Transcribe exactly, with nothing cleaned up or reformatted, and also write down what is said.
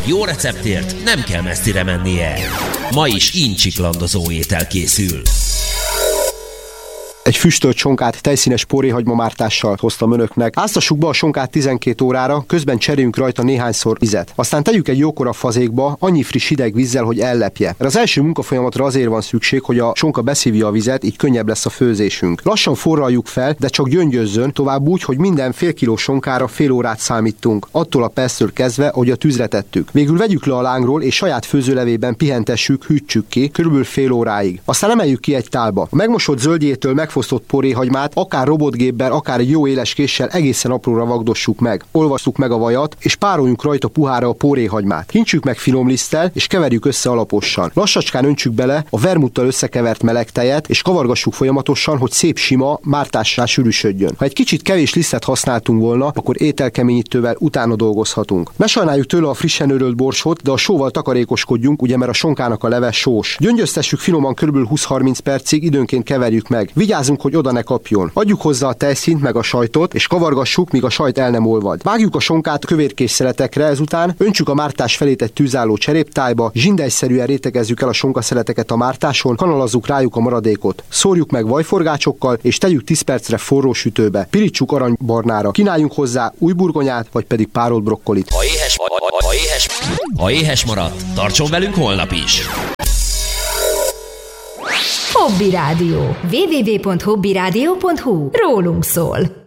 Egy jó receptért nem kell messzire mennie. Ma is incsiklandozó étel készül. Egy füstölt sonkát tejszínes póréhagymamártással hoztam önöknek. Áztassuk be a sonkát tizenkét órára, közben cseréljünk rajta néhányszor vizet. Aztán tegyük egy jókora fazékba, annyi friss hideg vízzel, hogy ellepje. Az első munkafolyamatra azért van szükség, hogy a sonka beszívja a vizet, így könnyebb lesz a főzésünk. Lassan forraljuk fel, de csak gyöngyözzön, tovább úgy, hogy minden fél kiló sonkára fél órát számítunk, attól a perctől kezdve, hogy a tűzre tettük. Végül vegyük le a lángról, és saját főzőlevében pihentessük, hűtsük ki, körülbelül fél óráig. Aztán emeljük ki egy tálba. A megmosott zöldjétől megfosztott poréhagymát, akár robotgéppel, akár egy jó éles késsel egészen apróra vagdossuk meg. Olvasszuk meg a vajat, és pároljunk rajta puhára a poréhagymát. Kintsük meg finom liszttel, és keverjük össze alaposan. Lassacskán öntsük bele a vermuttal összekevert meleg tejet, és kavargassuk folyamatosan, hogy szép sima, mártássá sűrűsödjön. Ha egy kicsit kevés lisztet használtunk volna, akkor ételkeményítővel utána dolgozhatunk. Ne sajnáljuk tőle a frissen őrölt borsot, de a sóval takarékoskodjunk, ugye, mert a sonkának a leve sós. Gyöngyöztessük finoman körülbelül húsz-harminc percig, időnként keverjük meg. Vigyázzunk, hogy oda ne kapjon. Adjuk hozzá a tejszínt meg a sajtot, és kavargassuk, míg a sajt el nem olvad. Vágjuk a sonkát kövérkés szeletekre, ezután öntsük a mártás felét egy tűzálló cseréptájba, zsindelyszerűen rétegezzük el a sonkaszeleteket a mártáson, kanalazzuk rájuk a maradékot. Szórjuk meg vajforgácsokkal, és tegyük tíz percre forró sütőbe. Pirítsuk aranybarnára. Kínáljunk hozzá új burgonyát, vagy pedig párolt brokkolit. Ha éhes, ha, ha, ha éhes, ha éhes maradt, tartson velünk holnap is! Hobby Rádió. double-u double-u double-u pont hobby rádió pont hu. Rólunk szól.